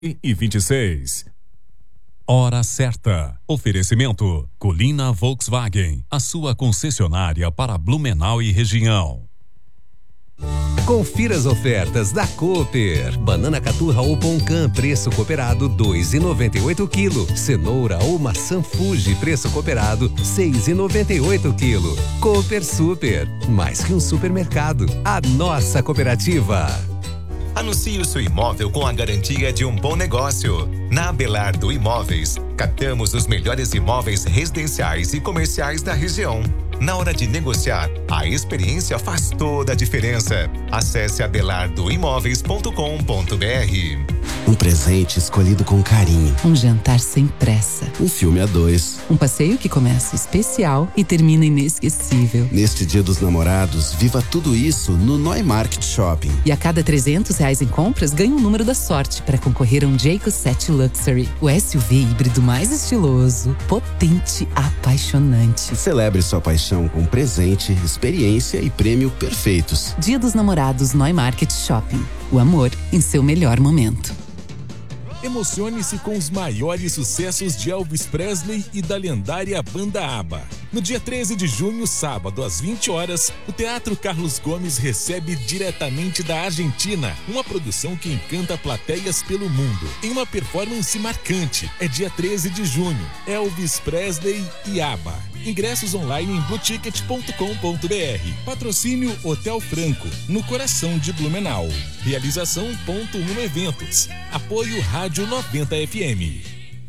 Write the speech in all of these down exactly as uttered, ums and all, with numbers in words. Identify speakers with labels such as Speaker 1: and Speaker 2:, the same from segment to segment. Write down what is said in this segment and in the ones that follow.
Speaker 1: e vinte e seis. Hora certa. Oferecimento Colina Volkswagen, a sua concessionária para Blumenau e região.
Speaker 2: Confira as ofertas da Cooper. Banana caturra ou Poncan, preço cooperado dois e noventa e oito quilo. Cenoura ou maçã Fuji, preço cooperado seis e noventa e oito quilo. Cooper Super, mais que um supermercado, a nossa cooperativa.
Speaker 3: Anuncie o seu imóvel com a garantia de um bom negócio. Na Abelardo Imóveis, captamos os melhores imóveis residenciais e comerciais da região. Na hora de negociar, a experiência faz toda a diferença. Acesse abelardo imóveis ponto com ponto br.
Speaker 4: Um presente escolhido com carinho.
Speaker 5: Um jantar sem pressa.
Speaker 4: Um filme a dois.
Speaker 5: Um passeio que começa especial e termina inesquecível.
Speaker 4: Neste Dia dos Namorados, viva tudo isso no Neumarkt Shopping.
Speaker 5: E a cada trezentos reais em compras, ganha um número da sorte para concorrer a um Jayco sete Luxury. O S U V híbrido mais estiloso, potente, apaixonante.
Speaker 4: Celebre sua paixão com presente, experiência e prêmio perfeitos.
Speaker 5: Dia dos Namorados Neumarkt Shopping. O amor em seu melhor momento.
Speaker 6: Emocione-se com os maiores sucessos de Elvis Presley e da lendária banda ABBA. No dia treze de junho, sábado, às vinte horas, o Teatro Carlos Gomes recebe diretamente da Argentina uma produção que encanta plateias pelo mundo. Em uma performance marcante, é dia treze de junho, Elvis Presley e ABBA. Ingressos online em blue ticket ponto com ponto br. Patrocínio Hotel Franco, no coração de Blumenau. Realização Ponto um Eventos. Apoio Rádio noventa F M.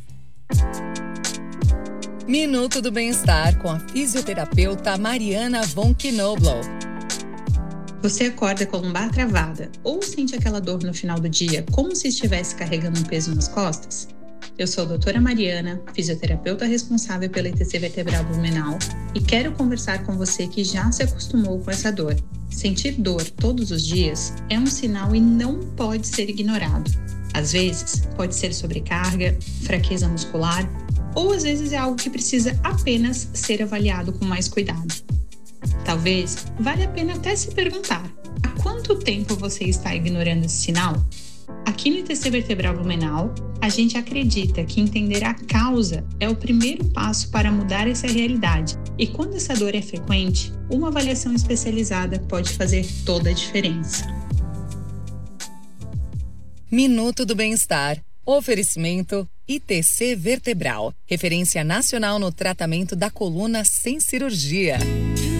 Speaker 7: Minuto do Bem-Estar com a fisioterapeuta Mariana von Knobloch.
Speaker 8: Você acorda com a lombar travada ou sente aquela dor no final do dia como se estivesse carregando um peso nas costas? Eu sou a doutora Mariana, fisioterapeuta responsável pela I T C Vertebral Blumenau e quero conversar com você que já se acostumou com essa dor. Sentir dor todos os dias é um sinal e não pode ser ignorado. Às vezes, pode ser sobrecarga, fraqueza muscular ou às vezes é algo que precisa apenas ser avaliado com mais cuidado. Talvez valha a pena até se perguntar: há quanto tempo você está ignorando esse sinal? Aqui no I T C Vertebral Blumenau, a gente acredita que entender a causa é o primeiro passo para mudar essa realidade. E quando essa dor é frequente, uma avaliação especializada pode fazer toda a diferença.
Speaker 7: Minuto do Bem-Estar. Oferecimento I T C Vertebral. Referência nacional no tratamento da coluna sem cirurgia.